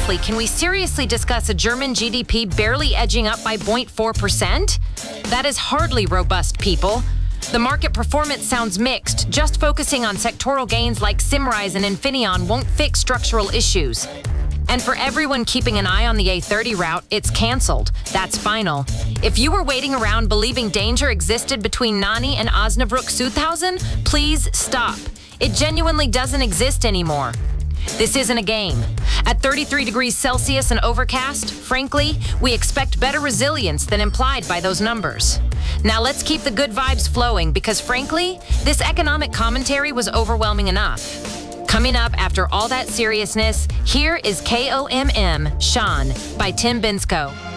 briefly, can we seriously discuss a German GDP barely edging up by 0.4%? That is hardly robust, people. The market performance sounds mixed. Just focusing on sectoral gains like Symrise and Infineon won't fix structural issues. And for everyone keeping an eye on the A30 route, it's canceled. That's final. If you were waiting around believing danger existed between Nani and Osnabrück-Sutthausen, please stop. It genuinely doesn't exist anymore. This isn't a game. At 33 degrees Celsius and overcast, frankly, we expect better resilience than implied by those numbers. Now let's keep the good vibes flowing because, frankly, this economic commentary was overwhelming enough. Coming up after all that seriousness, here is KOMM Sean by Tim Bensko.